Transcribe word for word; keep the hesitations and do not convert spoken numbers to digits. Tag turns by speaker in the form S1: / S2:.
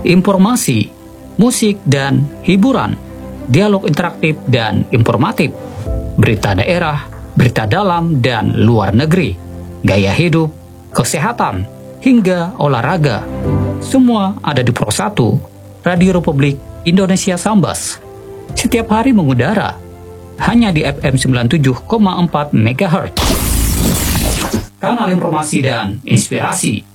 S1: informasi, musik dan hiburan, dialog interaktif dan informatif, berita daerah, berita dalam dan luar negeri, gaya hidup, kesehatan, hingga olahraga. Semua ada di Pro satu, Radio Republik Indonesia Sambas. Setiap hari mengudara, hanya di F M sembilan puluh tujuh koma empat megahertz. Kanal informasi dan inspirasi.